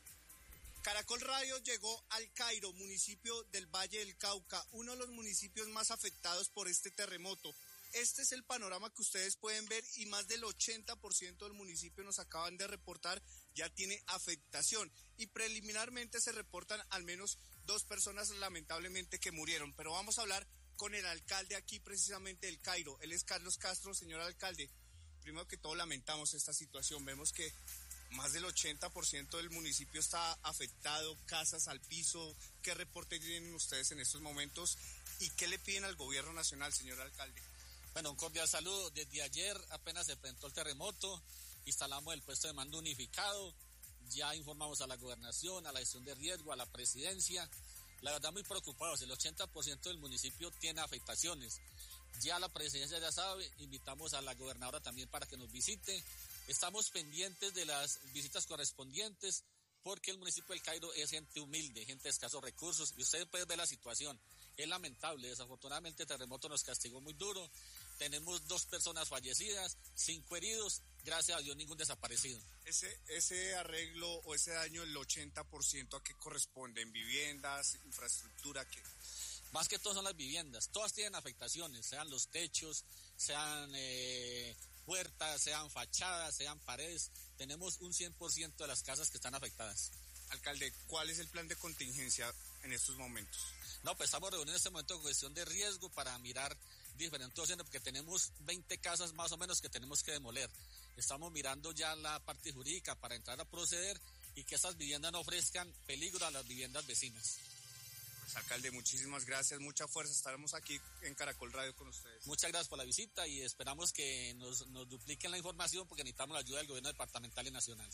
Caracol Radio llegó al Cairo, municipio del Valle del Cauca, uno de los municipios más afectados por este terremoto. Este es el panorama que ustedes pueden ver, y más del 80% del municipio, nos acaban de reportar, ya tiene afectación. Y preliminarmente se reportan al menos 2 personas lamentablemente que murieron. Pero vamos a hablar con el alcalde aquí precisamente del Cairo. Él es Carlos Castro. Señor alcalde, primero que todo lamentamos esta situación. Vemos que más del 80% del municipio está afectado, casas al piso. ¿Qué reporte tienen ustedes en estos momentos y qué le piden al gobierno nacional, señor alcalde? Bueno, un cordial saludo. Desde ayer apenas se presentó el terremoto, instalamos el puesto de mando unificado, ya informamos a la gobernación, a la gestión de riesgo, a la presidencia. La verdad muy preocupados, el 80% del municipio tiene afectaciones. Ya la presidencia ya sabe, invitamos a la gobernadora también para que nos visite. Estamos pendientes de las visitas correspondientes porque el municipio del Cairo es gente humilde, gente de escasos recursos, y ustedes pueden ver la situación. Es lamentable, desafortunadamente el terremoto nos castigó muy duro, tenemos 2 personas fallecidas, 5 heridos, gracias a Dios ningún desaparecido. Ese arreglo o ese daño, el 80%, ¿a qué corresponde? ¿En viviendas, infraestructura, qué? Más que todo son las viviendas, todas tienen afectaciones, sean los techos, sean puertas, sean fachadas, sean paredes. Tenemos un 100% de las casas que están afectadas. Alcalde, ¿cuál es el plan de contingencia en estos momentos? No, pues estamos reunidos en este momento con cuestión de riesgo para mirar diferentes opciones, porque tenemos 20 casas más o menos que tenemos que demoler. Estamos mirando ya la parte jurídica para entrar a proceder y que esas viviendas no ofrezcan peligro a las viviendas vecinas. Pues alcalde, muchísimas gracias, mucha fuerza, estaremos aquí en Caracol Radio con ustedes. Muchas gracias por la visita y esperamos que nos dupliquen la información porque necesitamos la ayuda del gobierno departamental y nacional.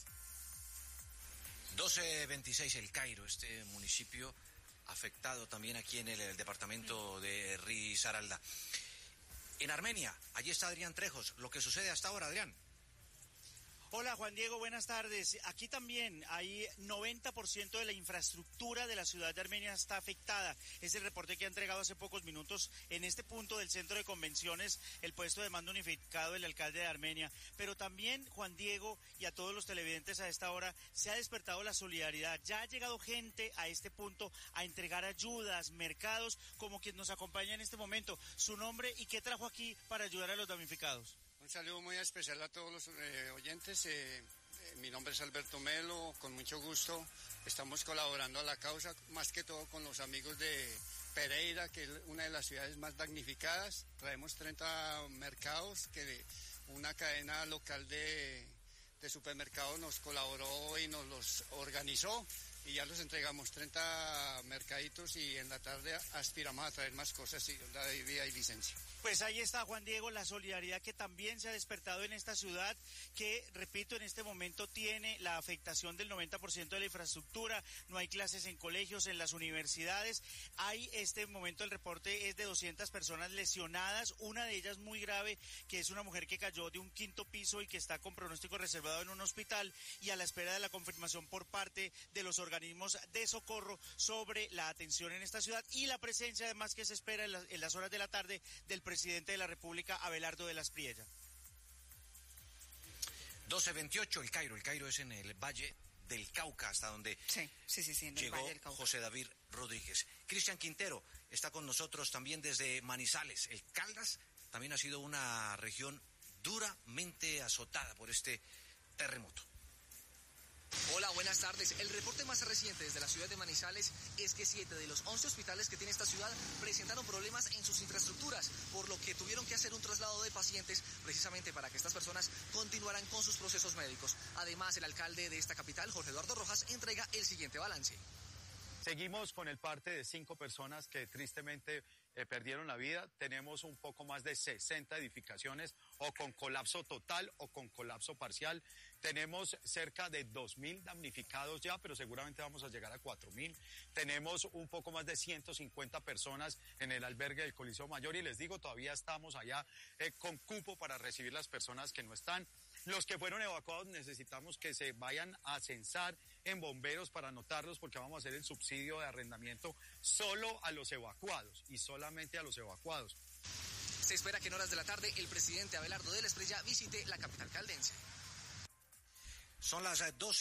1226 El Cairo, este municipio afectado también aquí en el departamento de Risaralda. En Armenia, allí está Adrián Trejos. Lo que sucede hasta ahora, Adrián. Hola Juan Diego, buenas tardes. Aquí también hay 90% de la infraestructura de la ciudad de Armenia está afectada. Es el reporte que ha entregado hace pocos minutos en este punto del centro de convenciones el puesto de mando unificado del alcalde de Armenia. Pero también, Juan Diego, y a todos los televidentes a esta hora, se ha despertado la solidaridad. Ya ha llegado gente a este punto a entregar ayudas, mercados, como quien nos acompaña en este momento. Su nombre y qué trajo aquí para ayudar a los damnificados. Un saludo muy especial a todos los oyentes. Mi nombre es Alberto Melo, con mucho gusto. Estamos colaborando a la causa, más que todo con los amigos de Pereira, que es una de las ciudades más damnificadas. Traemos 30 mercados que una cadena local de supermercados nos colaboró y nos los organizó. Y ya los entregamos 30 mercaditos y en la tarde aspiramos a traer más cosas y la de vía y licencia. Pues ahí está, Juan Diego, la solidaridad que también se ha despertado en esta ciudad, que, repito, en este momento tiene la afectación del 90% de la infraestructura, no hay clases en colegios, en las universidades. Hay este momento, el reporte es de 200 personas lesionadas, una de ellas muy grave, que es una mujer que cayó de un 5º piso y que está con pronóstico reservado en un hospital y a la espera de la confirmación por parte de los organismos de socorro sobre la atención en esta ciudad y la presencia además que se espera en las horas de la tarde del presidente de la República, Abelardo de las Priella. 1228 El Cairo. El Cairo es en el Valle del Cauca, hasta donde sí, en llegó el Valle del Cauca. José David Rodríguez. Cristian Quintero está con nosotros también desde Manizales. El Caldas también ha sido una región duramente azotada por este terremoto. Hola, buenas tardes. El reporte más reciente desde la ciudad de Manizales es que 7 de los 11 hospitales que tiene esta ciudad presentaron problemas en sus infraestructuras, por lo que tuvieron que hacer un traslado de pacientes precisamente para que estas personas continuaran con sus procesos médicos. Además, el alcalde de esta capital, Jorge Eduardo Rojas, entrega el siguiente balance. Seguimos con el parte de 5 personas que tristemente perdieron la vida. Tenemos un poco más de 60 edificaciones o con colapso total o con colapso parcial. Tenemos cerca de 2.000 damnificados ya, pero seguramente vamos a llegar a 4.000. Tenemos un poco más de 150 personas en el albergue del Coliseo Mayor y les digo, todavía estamos allá con cupo para recibir las personas que no están. Los que fueron evacuados necesitamos que se vayan a censar en bomberos para anotarlos porque vamos a hacer el subsidio de arrendamiento solo a los evacuados y solamente a los evacuados. Se espera que en horas de la tarde el presidente Abelardo de la Espriella visite la capital caldense. Son las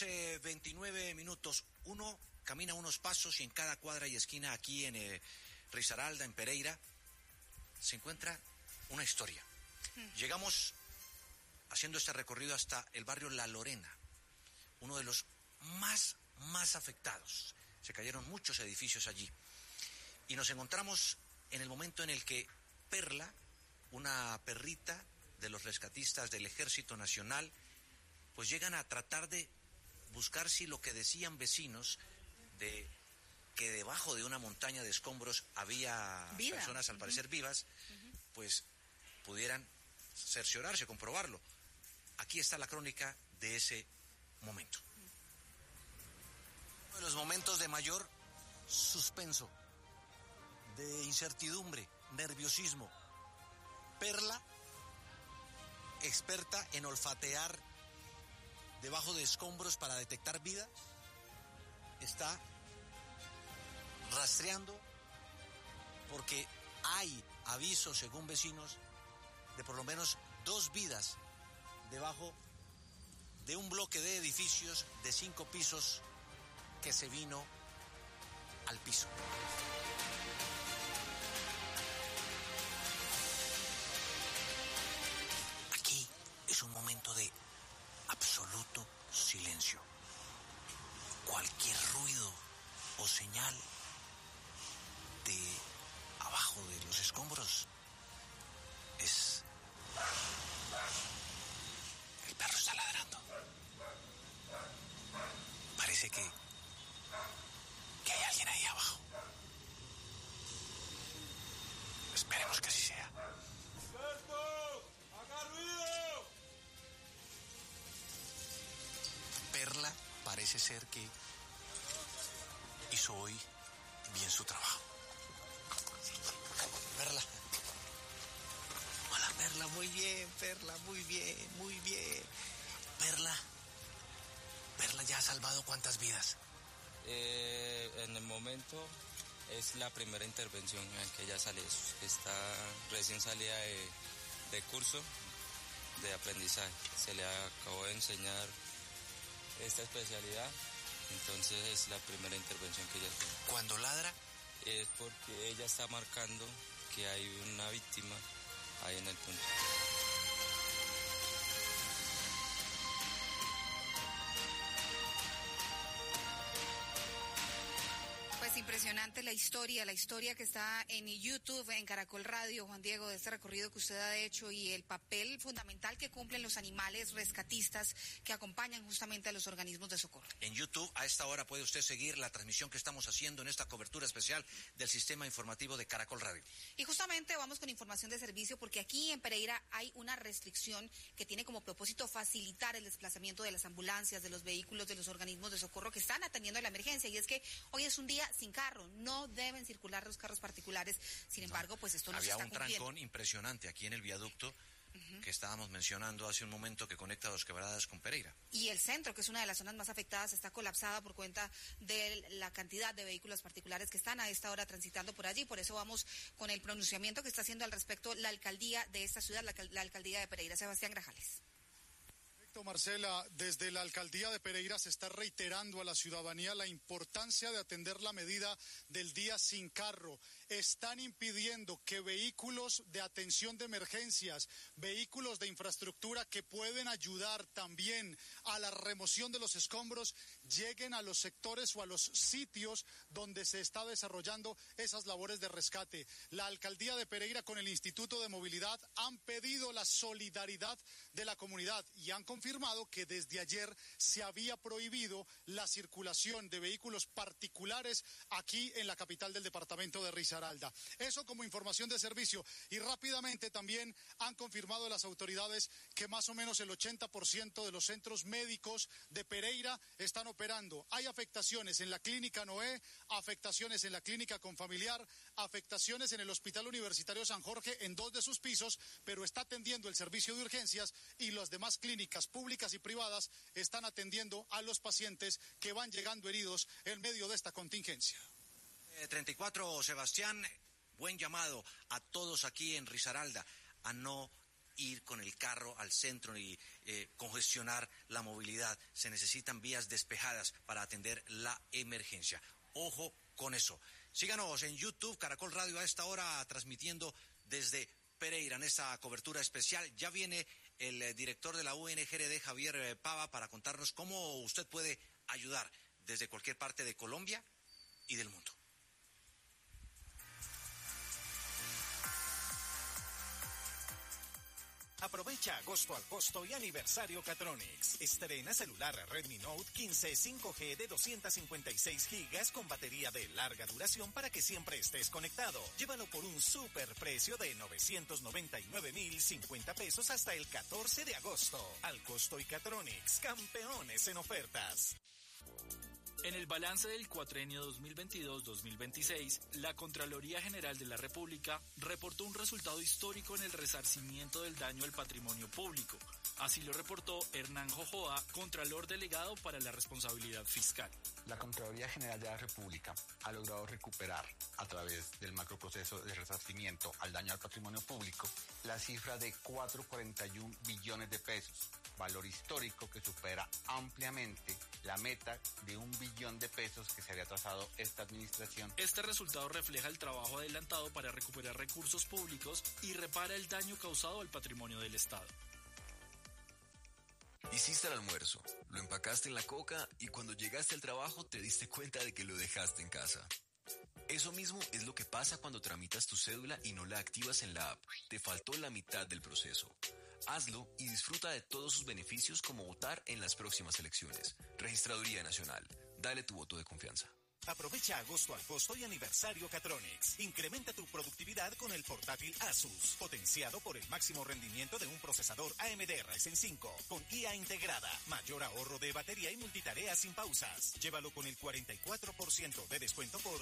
12:29. Uno camina unos pasos y en cada cuadra y esquina aquí en Risaralda, en Pereira, se encuentra una historia. Llegamos haciendo este recorrido hasta el barrio La Lorena, uno de los más afectados. Se cayeron muchos edificios allí. Y nos encontramos en el momento en el que Perla, una perrita de los rescatistas del Ejército Nacional, pues llegan a tratar de buscar si lo que decían vecinos de que debajo de una montaña de escombros había personas al parecer vivas, pues pudieran cerciorarse, comprobarlo. Aquí está la crónica de ese momento. Uno de los momentos de mayor suspenso, de incertidumbre, nerviosismo. Perla, experta en olfatear debajo de escombros para detectar vida, está rastreando porque hay avisos, según vecinos, de por lo menos 2 vidas debajo de un bloque de edificios de 5 pisos que se vino al piso. Aquí es un momento de absoluto silencio. Cualquier ruido o señal de abajo de los escombros es... El perro está ladrando. Parece que hay alguien ahí abajo. Esperemos que así sea. ¡Alberto! ¡Haga ruido! Perla parece ser que hizo hoy bien su trabajo. Perla. Hola, Perla, muy bien, Perla, muy bien, muy bien. Perla ya ha salvado ¿cuántas vidas? En el momento es la primera intervención en que ella sale. Está recién salida de curso de aprendizaje. Se le acabó de enseñar esta especialidad, entonces es la primera intervención que ella tiene. ¿Cuando ladra? Es porque ella está marcando que hay una víctima ahí en el punto. Pues impresionante la historia que está en YouTube, en Caracol Radio, Juan Diego, de este recorrido que usted ha hecho y el papel fundamental que cumplen los animales rescatistas que acompañan justamente a los organismos de socorro. En YouTube, a esta hora puede usted seguir la transmisión que estamos haciendo en esta cobertura especial del sistema informativo de Caracol Radio. Y justamente vamos con información de servicio porque aquí en Pereira hay una restricción que tiene como propósito facilitar el desplazamiento de las ambulancias, de los vehículos, de los organismos de socorro que están atendiendo la emergencia. Y es que hoy es un día sin carro, no deben circular los carros particulares. Sin embargo, pues esto no se está cumpliendo. Había un trancón impresionante aquí en el viaducto que estábamos mencionando hace un momento que conecta Dos Quebradas con Pereira. Y el centro, que es una de las zonas más afectadas, está colapsada por cuenta de la cantidad de vehículos particulares que están a esta hora transitando por allí. Por eso vamos con el pronunciamiento que está haciendo al respecto la alcaldía de esta ciudad, la alcaldía de Pereira. Sebastián Grajales. Marcela, desde la alcaldía de Pereira se está reiterando a la ciudadanía la importancia de atender la medida del día sin carro. Están impidiendo que vehículos de atención de emergencias, vehículos de infraestructura que pueden ayudar también a la remoción de los escombros, lleguen a los sectores o a los sitios donde se está desarrollando esas labores de rescate. La alcaldía de Pereira con el Instituto de Movilidad han pedido la solidaridad de la comunidad y han confirmado que desde ayer se había prohibido la circulación de vehículos particulares aquí en la capital del departamento de Risaralda. Eso como información de servicio. Y rápidamente también han confirmado las autoridades que más o menos el 80% de los centros médicos de Pereira están operando. Hay afectaciones en la clínica Noé, afectaciones en la clínica Confamiliar, afectaciones en el Hospital Universitario San Jorge en 2 de sus pisos, pero está atendiendo el servicio de urgencias y las demás clínicas públicas y privadas están atendiendo a los pacientes que van llegando heridos en medio de esta contingencia. 34, Sebastián, buen llamado a todos aquí en Risaralda a no ir con el carro al centro y congestionar la movilidad. Se necesitan vías despejadas para atender la emergencia. Ojo con eso. Síganos en YouTube, Caracol Radio a esta hora transmitiendo desde Pereira en esta cobertura especial. Ya viene el director de la UNGRD, Javier Pava, para contarnos cómo usted puede ayudar desde cualquier parte de Colombia y del mundo. Aprovecha agosto al costo y aniversario Catronics. Estrena celular Redmi Note 15 5G de 256 GB con batería de larga duración para que siempre estés conectado. Llévalo por un super precio de 999.050 pesos hasta el 14 de agosto. Al costo y Catronics, campeones en ofertas. En el balance del cuatrienio 2022-2026, la Contraloría General de la República reportó un resultado histórico en el resarcimiento del daño al patrimonio público. Así lo reportó Hernán Jojoa, Contralor Delegado para la Responsabilidad Fiscal. La Contraloría General de la República ha logrado recuperar, a través del macroproceso de resarcimiento al daño al patrimonio público, la cifra de 4,41 billones de pesos, valor histórico que supera ampliamente la meta de 1 billón de pesos que se había trazado esta administración. Este resultado refleja el trabajo adelantado para recuperar recursos públicos y repara el daño causado al patrimonio del Estado. Hiciste el almuerzo, lo empacaste en la coca y cuando llegaste al trabajo te diste cuenta de que lo dejaste en casa. Eso mismo es lo que pasa cuando tramitas tu cédula y no la activas en la app. Te faltó la mitad del proceso. Hazlo y disfruta de todos sus beneficios como votar en las próximas elecciones. Registraduría Nacional. Dale tu voto de confianza. Aprovecha agosto al costo y aniversario Catronics. Incrementa tu productividad con el portátil Asus, potenciado por el máximo rendimiento de un procesador AMD Ryzen 5, con IA integrada, mayor ahorro de batería y multitarea sin pausas. Llévalo con el 44% de descuento por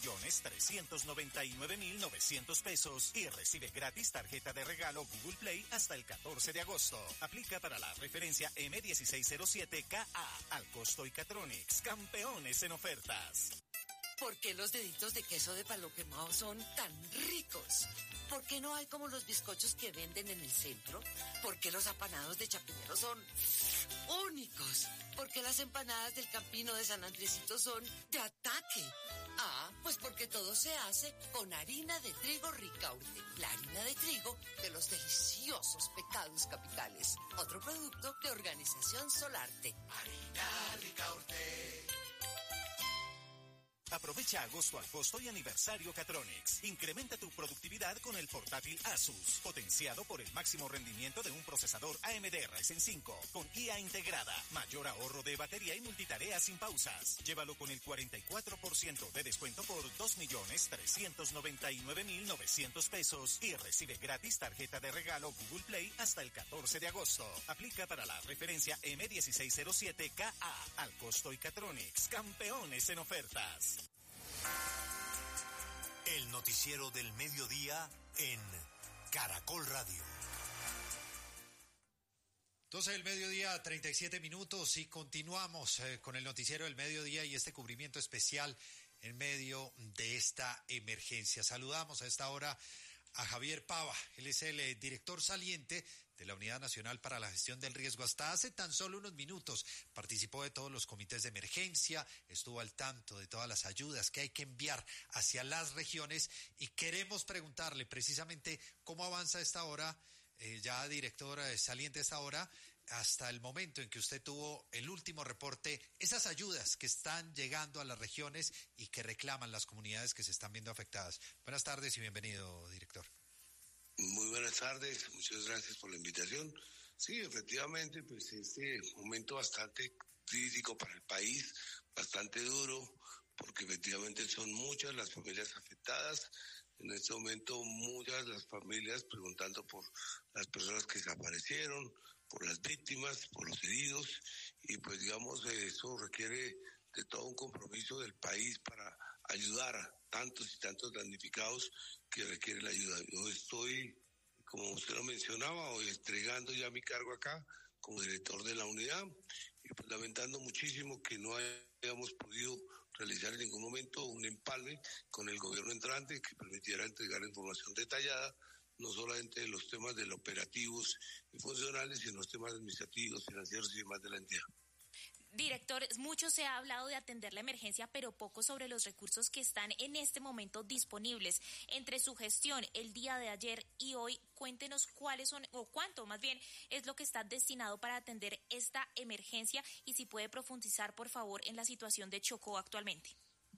2.399.900 pesos y recibe gratis tarjeta de regalo Google Play hasta el 14 de agosto. Aplica para la referencia M1607KA. Al costo y Catronics, campeones en ofertas. ¿Por qué los deditos de queso de palo quemado son tan ricos? ¿Por qué no hay como los bizcochos que venden en el centro? ¿Por qué los apanados de Chapinero son únicos? ¿Por qué las empanadas del Campino de San Andresito son de ataque? Pues porque todo se hace con harina de trigo Ricaurte, la harina de trigo de los deliciosos pecados capitales. Otro producto de Organización Solarte. Harina Ricaurte. Aprovecha agosto al costo y aniversario Catronics. Incrementa tu productividad con el portátil Asus, potenciado por el máximo rendimiento de un procesador AMD Ryzen 5, con IA integrada, mayor ahorro de batería y multitarea sin pausas. Llévalo con el 44% de descuento por 2.399.900 pesos y recibe gratis tarjeta de regalo Google Play hasta el 14 de agosto. Aplica para la referencia M1607KA. Al costo y Catronics, campeones en ofertas. El noticiero del mediodía en Caracol Radio. 12 del mediodía, 37 minutos y continuamos con el noticiero del mediodía y este cubrimiento especial en medio de esta emergencia. Saludamos a esta hora a Javier Pava. Él es el director saliente de la Unidad Nacional para la Gestión del Riesgo. Hasta hace tan solo unos minutos participó de todos los comités de emergencia, estuvo al tanto de todas las ayudas que hay que enviar hacia las regiones y queremos preguntarle precisamente cómo avanza esta hora, ya director saliente esta hora, hasta el momento en que usted tuvo el último reporte, esas ayudas que están llegando a las regiones y que reclaman las comunidades que se están viendo afectadas. Buenas tardes y bienvenido, director. Muy buenas tardes, muchas gracias por la invitación. Sí, efectivamente, pues este momento bastante crítico para el país, bastante duro, porque efectivamente son muchas las familias afectadas. En este momento muchas las familias preguntando por las personas que desaparecieron, por las víctimas, por los heridos, y pues digamos eso requiere de todo un compromiso del país para ayudar a tantos y tantos damnificados que requieren la ayuda. Yo estoy, como usted lo mencionaba, hoy entregando ya mi cargo acá como director de la unidad y pues lamentando muchísimo que no hayamos podido realizar en ningún momento un empalme con el gobierno entrante que permitiera entregar información detallada, no solamente de los temas de los operativos y funcionales, sino los temas administrativos, financieros y demás de la entidad. Director, mucho se ha hablado de atender la emergencia, pero poco sobre los recursos que están en este momento disponibles. Entre su gestión el día de ayer y hoy, cuéntenos cuáles son, o cuánto más bien, es lo que está destinado para atender esta emergencia y si puede profundizar, por favor, en la situación de Chocó actualmente.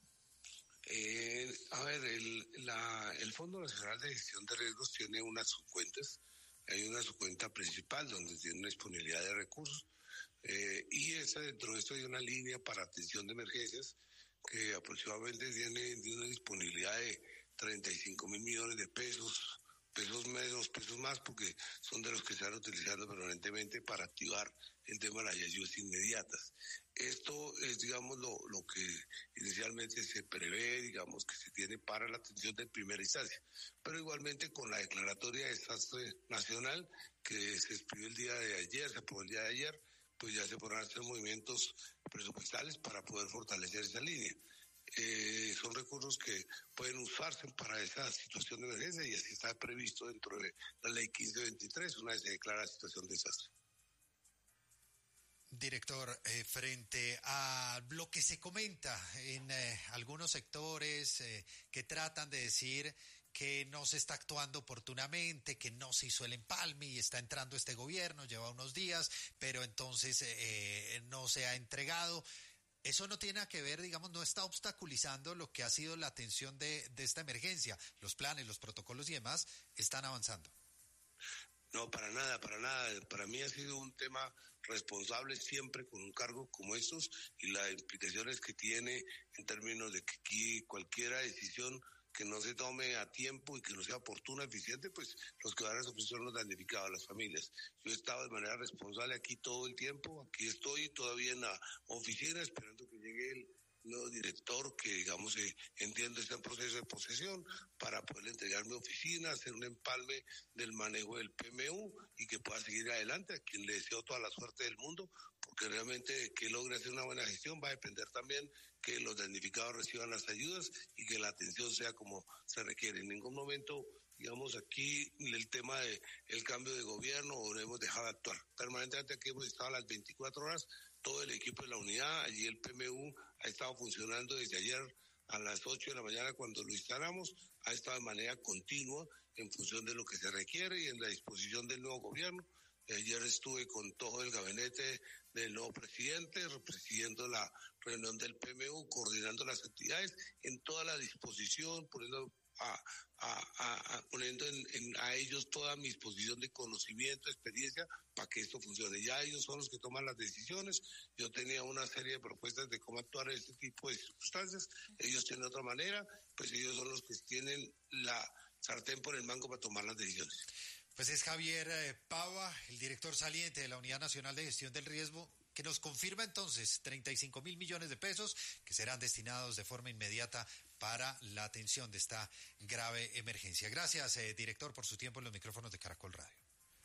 El Fondo Nacional de Gestión de Riesgos tiene unas subcuentas. Hay una subcuenta principal donde tiene una disponibilidad de recursos. Y dentro de esto hay una línea para atención de emergencias que aproximadamente tiene una disponibilidad de 35.000 millones de pesos pesos menos, pesos más, porque son de los que se están utilizando permanentemente para activar el tema de las ayudas inmediatas. Esto es, digamos, lo que inicialmente se prevé, digamos, que se tiene para la atención de primera instancia. Pero igualmente con la declaratoria de desastre nacional que se expidió el día de ayer, se aprobó el día de ayer, pues ya se podrán hacer movimientos presupuestales para poder fortalecer esa línea. Son recursos que pueden usarse para esa situación de emergencia y así está previsto dentro de la ley 1523, una vez se declara situación de desastre. Director, frente a lo que se comenta en algunos sectores que tratan de decir que no se está actuando oportunamente, que no se hizo el empalme y está entrando este gobierno, lleva unos días, pero entonces no se ha entregado. Eso no tiene que ver, digamos, no está obstaculizando lo que ha sido la atención de esta emergencia. Los planes, los protocolos y demás están avanzando. No, para nada, para nada. Para mí ha sido un tema responsable siempre con un cargo como estos y las implicaciones que tiene en términos de que aquí cualquier decisión que no se tome a tiempo y que no sea oportuna, eficiente, pues los que van a sufrir son los damnificados, las familias. Yo he estado de manera responsable aquí todo el tiempo, aquí estoy todavía en la oficina esperando que llegue el nuevo director que, digamos, entiende este proceso de posesión para poder entregar mi oficina, hacer un empalme del manejo del PMU y que pueda seguir adelante, a quien le deseo toda la suerte del mundo, porque realmente que logre hacer una buena gestión va a depender también que los damnificados reciban las ayudas y que la atención sea como se requiere. En ningún momento, digamos, aquí el tema de el cambio de gobierno o no hemos dejado de actuar. Permanentemente aquí hemos estado a las 24 horas, todo el equipo de la unidad, allí el PMU ha estado funcionando desde ayer a las 8 de la mañana cuando lo instalamos, ha estado de manera continua en función de lo que se requiere y en la disposición del nuevo gobierno. Ayer estuve con todo el gabinete del nuevo presidente, presidiendo la reunión del PMU, coordinando las actividades, en toda la disposición, poniendo a ellos toda mi disposición de conocimiento, experiencia, para que esto funcione. Ya ellos son los que toman las decisiones. Yo tenía una serie de propuestas de cómo actuar en este tipo de circunstancias. Ellos tienen otra manera, pues ellos son los que tienen la sartén por el mango para tomar las decisiones. Pues es Javier Pava, el director saliente de la Unidad Nacional de Gestión del Riesgo, que nos confirma entonces 35.000 millones de pesos que serán destinados de forma inmediata para la atención de esta grave emergencia. Gracias, director, por su tiempo en los micrófonos de Caracol Radio.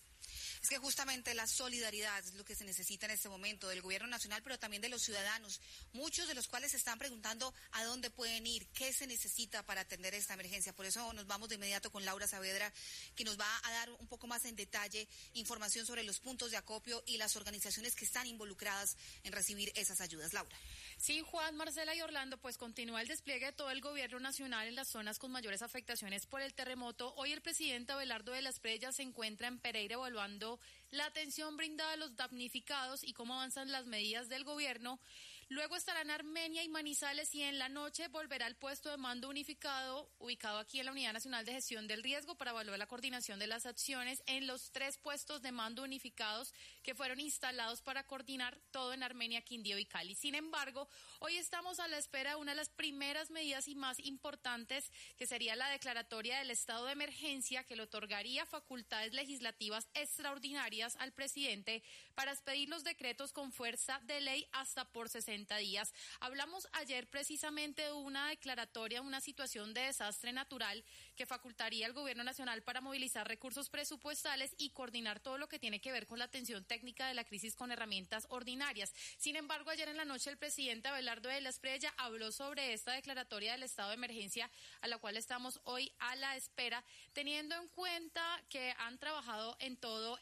Es que justamente la solidaridad es lo que se necesita en este momento del gobierno nacional, pero también de los ciudadanos, muchos de los cuales se están preguntando a dónde pueden ir, qué se necesita para atender esta emergencia. Por eso nos vamos de inmediato con Laura Saavedra, que nos va a dar un poco más en detalle información sobre los puntos de acopio y las organizaciones que están involucradas en recibir esas ayudas. Laura. Sí, Juan, Marcela y Orlando, pues continúa el despliegue de todo el gobierno nacional en las zonas con mayores afectaciones por el terremoto. Hoy el presidente Abelardo de la Espriella se encuentra en Pereira evaluando la atención brindada a los damnificados y cómo avanzan las medidas del gobierno. Luego estará en Armenia y Manizales y en la noche volverá al puesto de mando unificado ubicado aquí en la Unidad Nacional de Gestión del Riesgo para evaluar la coordinación de las acciones en los 3 puestos de mando unificados que fueron instalados para coordinar todo en Armenia, Quindío y Cali. Sin embargo, hoy estamos a la espera de una de las primeras medidas y más importantes, que sería la declaratoria del estado de emergencia, que le otorgaría facultades legislativas extraordinarias al presidente para expedir los decretos con fuerza de ley hasta por 60 días. Hablamos ayer precisamente de una declaratoria, una situación de desastre natural que facultaría al gobierno nacional para movilizar recursos presupuestales y coordinar todo lo que tiene que ver con la atención técnica de la crisis con herramientas ordinarias. Sin embargo, ayer en la noche el presidente Abelardo de la Espriella habló sobre esta declaratoria del estado de emergencia a la cual estamos hoy a la espera, teniendo en cuenta que han trabajado en todo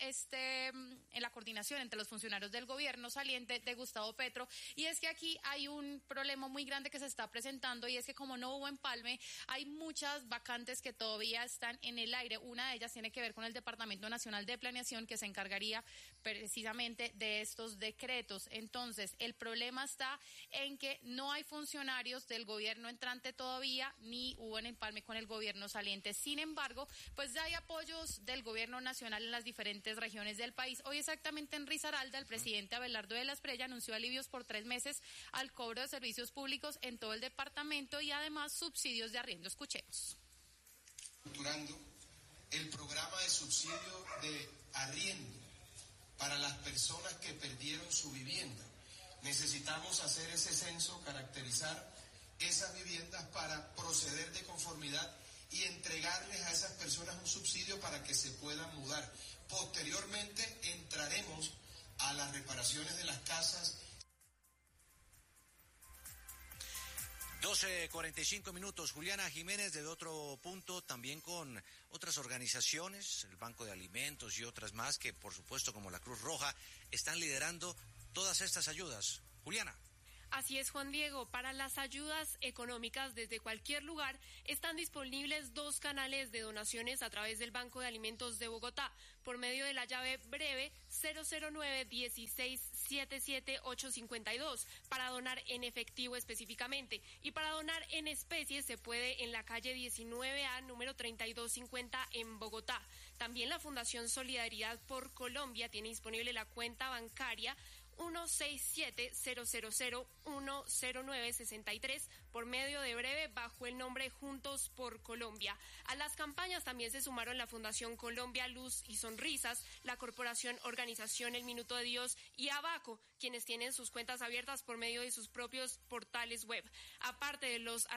en la coordinación entre los funcionarios del gobierno saliente de Gustavo Petro, y es que aquí hay un problema muy grande que se está presentando, y es que como no hubo empalme, hay muchas vacantes que todavía están en el aire. Una de ellas tiene que ver con el Departamento Nacional de Planeación, que se encargaría precisamente de estos decretos. Entonces, el problema está en que no hay funcionarios del gobierno entrante todavía, ni hubo un empalme con el gobierno saliente. Sin embargo, pues ya hay apoyos del gobierno nacional en las diferentes regiones del país. Hoy exactamente en Risaralda, el presidente Abelardo de la Espriella anunció alivios por 3 meses al cobro de servicios públicos en todo el departamento y además subsidios de arriendo. Escuchemos. Estructurando el programa de subsidio de arriendo para las personas que perdieron su vivienda. Necesitamos hacer ese censo, caracterizar esas viviendas para proceder de conformidad y entregarles a esas personas un subsidio para que se puedan mudar. Posteriormente entraremos a las reparaciones de las casas. 12:45 minutos. Juliana Jiménez, de otro punto, también con otras organizaciones, el Banco de Alimentos y otras más, que por supuesto, como la Cruz Roja, están liderando todas estas ayudas. Juliana. Así es, Juan Diego. Para las ayudas económicas desde cualquier lugar están disponibles 2 canales de donaciones a través del Banco de Alimentos de Bogotá por medio de la llave breve 009-1677-852 para donar en efectivo específicamente, y para donar en especie se puede en la calle 19A número 3250 en Bogotá. También la Fundación Solidaridad por Colombia tiene disponible la cuenta bancaria 167-000-10963 por medio de breve bajo el nombre Juntos por Colombia. A las campañas también se sumaron la Fundación Colombia Luz y Sonrisas, la Corporación Organización El Minuto de Dios y Abaco, quienes tienen sus cuentas abiertas por medio de sus propios portales web. Aparte de los